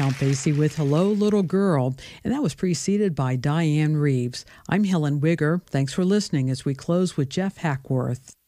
Count Basie with Hello Little Girl, and that was preceded by Diane Reeves. I'm Helen Wigger. Thanks for listening as we close with Jeff Hackworth.